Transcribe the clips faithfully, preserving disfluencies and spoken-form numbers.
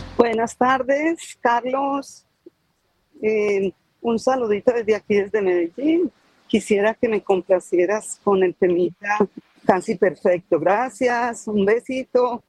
Buenas tardes, Carlos. Eh, un saludito desde aquí, desde Medellín. Quisiera que me complacieras con el temita Casi Perfecto. Gracias, un besito.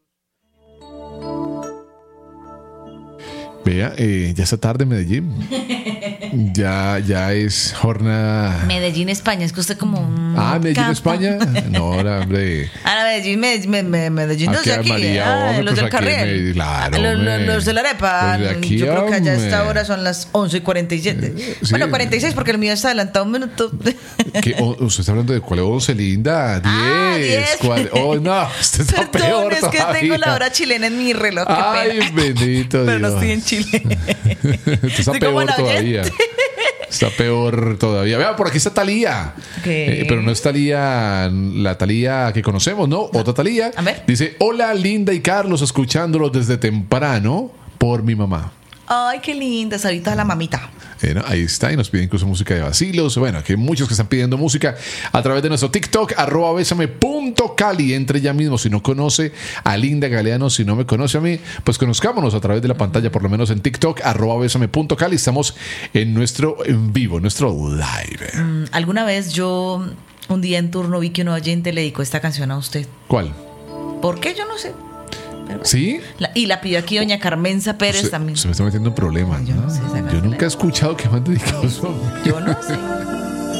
Vea, eh, ya está tarde en Medellín. Ya, ya es jornada. Medellín, España, es que usted como un Ah, Medellín, capa. España. No, hombre. Ah, no, Medellín, Medellín, Medellín, Medellín no Aquí sé a aquí. María, Ah, hombre, los pues del aquí en Carril. Medellín, claro, Ah, los, los- hombre. los de la arepa. Pues de aquí, Yo creo que allá a esta hombre. hora son las once y cuarenta y siete. sí. Bueno, cuarenta y seis porque el mío está adelantado un minuto. ¿Qué? Oh, ¿usted está hablando de cuál? once, linda. diez. Ah, diez. ¿Cuál? Oh, no. Usted está Perdón, peor es que todavía. tengo la hora chilena en mi reloj. Qué Ay, pena. bendito Pero no Dios. estoy en Chile. Usted está Estoy como peor la todavía. oyente. Está peor todavía. Vea, por aquí está Talía. ¿Qué? Eh, pero no es Talía, la Talía que conocemos, ¿no? Otra Talía. A ver. Dice: Hola, Linda y Carlos, escuchándolos desde temprano por mi mamá. Ay, qué linda. Ahorita la mamita. Bueno, ahí está, y nos piden incluso música de vacilos. Bueno, aquí hay muchos que están pidiendo música a través de nuestro TikTok, arroba bésame punto cali. Entre ya mismo, si no conoce a Linda Galeano, si no me conoce a mí, pues conozcámonos a través de la pantalla, por lo menos en TikTok, arroba bésame punto cali. Estamos en nuestro en vivo, en nuestro live. Mm, Alguna vez yo, un día en turno, vi que un oyente le dedicó esta canción a usted. ¿Cuál? ¿Por qué? Yo no sé. Pero- ¿Sí? La- y la pidió aquí doña Carmenza Pérez Se, también. se me está metiendo en problemas, Yo ¿no? no sé, esa Yo canción nunca he escuchado que me han dedicado eso. Yo no sé.